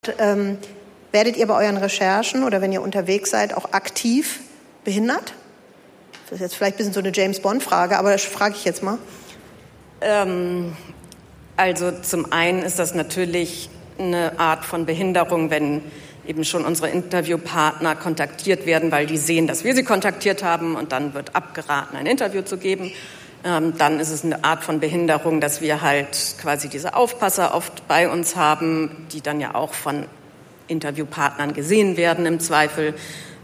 Werdet ihr bei euren Recherchen oder wenn ihr unterwegs seid auch aktiv behindert? Das ist jetzt vielleicht ein bisschen so eine James-Bond-Frage, aber das frage ich jetzt mal. Also zum einen ist das natürlich eine Art von Behinderung, wenn eben schon unsere Interviewpartner kontaktiert werden, weil die sehen, dass wir sie kontaktiert haben und dann wird abgeraten, ein Interview zu geben. Dann ist es eine Art von Behinderung, dass wir halt quasi diese Aufpasser oft bei uns haben, die dann ja auch von Interviewpartnern gesehen werden im Zweifel.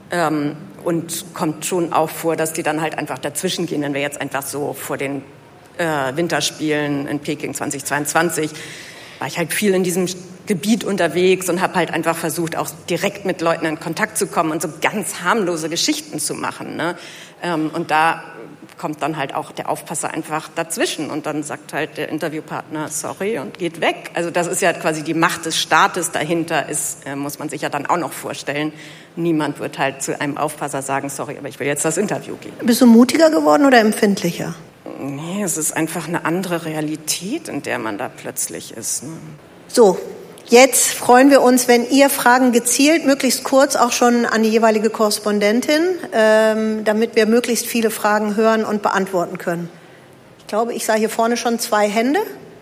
Und kommt schon auch vor, dass die dann halt einfach dazwischen gehen, wenn wir jetzt einfach so vor den Winterspielen in Peking 2022 war ich halt viel in diesem Gebiet unterwegs und habe halt einfach versucht, auch direkt mit Leuten in Kontakt zu kommen und so ganz harmlose Geschichten zu machen, ne? Und da kommt dann halt auch der Aufpasser einfach dazwischen und dann sagt halt der Interviewpartner sorry und geht weg. Also das ist ja quasi die Macht des Staates dahinter, muss man sich ja dann auch noch vorstellen. Niemand wird halt zu einem Aufpasser sagen, sorry, aber ich will jetzt das Interview geben. Bist du mutiger geworden oder empfindlicher? Nee, es ist einfach eine andere Realität, in der man da plötzlich ist, ne? So, jetzt freuen wir uns, wenn ihr Fragen gezielt, möglichst kurz auch schon an die jeweilige Korrespondentin, damit wir möglichst viele Fragen hören und beantworten können. Ich glaube, ich sah hier vorne schon 2 Hände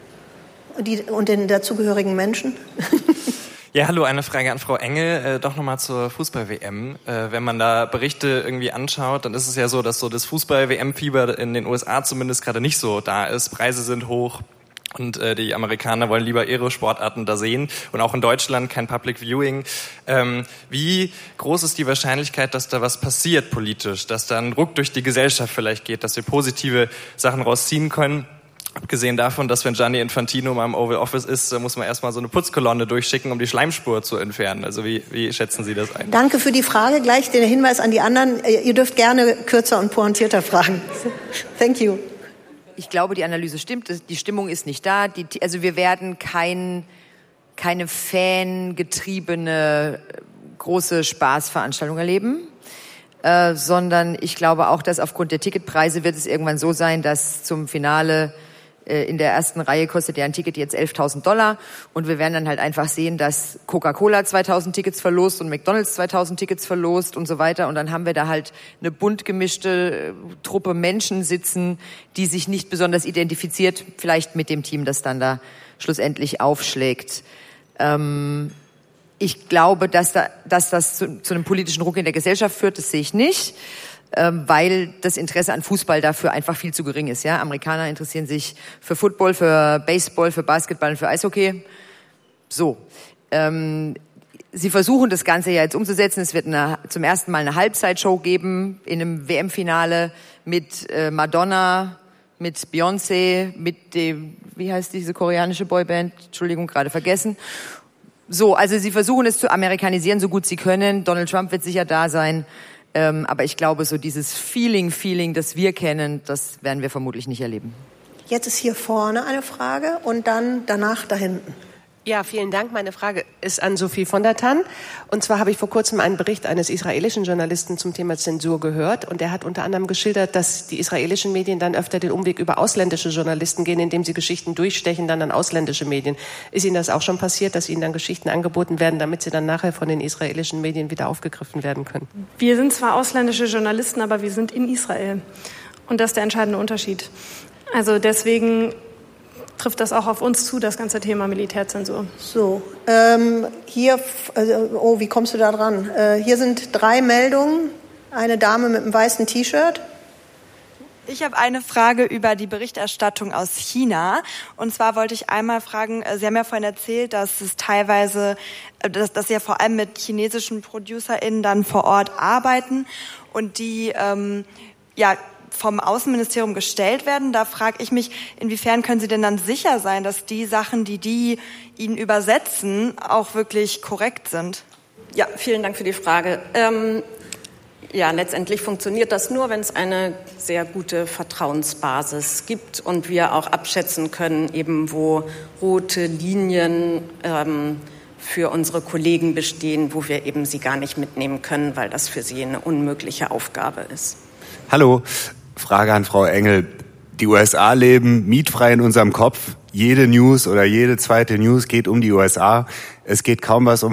und den dazugehörigen Menschen. Ja, hallo, eine Frage an Frau Engel, doch nochmal zur Fußball-WM. Wenn man da Berichte irgendwie anschaut, dann ist es ja so, dass so das Fußball-WM-Fieber in den USA zumindest gerade nicht so da ist. Preise sind hoch und die Amerikaner wollen lieber ihre Sportarten da sehen und auch in Deutschland kein Public Viewing. Wie groß ist die Wahrscheinlichkeit, dass da was passiert politisch, dass da ein Ruck durch die Gesellschaft vielleicht geht, dass wir positive Sachen rausziehen können? Abgesehen davon, dass wenn Gianni Infantino mal im Oval Office ist, muss man erstmal so eine Putzkolonne durchschicken, um die Schleimspur zu entfernen. Also wie schätzen Sie das ein? Danke für die Frage. Gleich den Hinweis an die anderen. Ihr dürft gerne kürzer und pointierter fragen. Thank you. Ich glaube, die Analyse stimmt. Die Stimmung ist nicht da. Also wir werden keine fangetriebene große Spaßveranstaltung erleben. Sondern ich glaube auch, dass aufgrund der Ticketpreise wird es irgendwann so sein, dass zum Finale in der ersten Reihe kostet ja ein Ticket jetzt $11.000 und wir werden dann halt einfach sehen, dass Coca-Cola 2.000 Tickets verlost und McDonald's 2.000 Tickets verlost und so weiter und dann haben wir da halt eine bunt gemischte Truppe Menschen sitzen, die sich nicht besonders identifiziert, vielleicht mit dem Team, das dann da schlussendlich aufschlägt. Ich glaube, dass das zu einem politischen Ruck in der Gesellschaft führt, das sehe ich nicht, weil das Interesse an Fußball dafür einfach viel zu gering ist. Ja, Amerikaner interessieren sich für Football, für Baseball, für Basketball und für Eishockey. So, sie versuchen das Ganze ja jetzt umzusetzen. Es wird zum ersten Mal eine Halbzeitshow geben in einem WM-Finale mit Madonna, mit Beyoncé, mit dem, wie heißt diese koreanische Boyband? Entschuldigung, gerade vergessen. So, also sie versuchen es zu amerikanisieren, so gut sie können. Donald Trump wird sicher da sein. Aber ich glaube, so dieses Feeling, das wir kennen, das werden wir vermutlich nicht erleben. Jetzt ist hier vorne eine Frage und dann danach da hinten. Ja, vielen Dank. Meine Frage ist an Sophie von der Tann. Und zwar habe ich vor kurzem einen Bericht eines israelischen Journalisten zum Thema Zensur gehört. Und der hat unter anderem geschildert, dass die israelischen Medien dann öfter den Umweg über ausländische Journalisten gehen, indem sie Geschichten durchstechen, dann an ausländische Medien. Ist Ihnen das auch schon passiert, dass Ihnen dann Geschichten angeboten werden, damit sie dann nachher von den israelischen Medien wieder aufgegriffen werden können? Wir sind zwar ausländische Journalisten, aber wir sind in Israel. Und das ist der entscheidende Unterschied. Also deswegen trifft das auch auf uns zu, das ganze Thema Militärzensur. So, hier, wie kommst du da dran? Hier sind 3 Meldungen. Eine Dame mit einem weißen T-Shirt. Ich habe eine Frage über die Berichterstattung aus China. Und zwar wollte ich einmal fragen, Sie haben ja vorhin erzählt, dass es teilweise, dass Sie ja vor allem mit chinesischen ProducerInnen dann vor Ort arbeiten und die, vom Außenministerium gestellt werden. Da frage ich mich, inwiefern können Sie denn dann sicher sein, dass die Sachen, die Ihnen übersetzen, auch wirklich korrekt sind? Ja, vielen Dank für die Frage. Letztendlich funktioniert das nur, wenn es eine sehr gute Vertrauensbasis gibt und wir auch abschätzen können, eben wo rote Linien für unsere Kollegen bestehen, wo wir eben sie gar nicht mitnehmen können, weil das für sie eine unmögliche Aufgabe ist. Hallo. Frage an Frau Engel. Die USA leben mietfrei in unserem Kopf. Jede News oder jede zweite News geht um die USA. Es geht kaum was um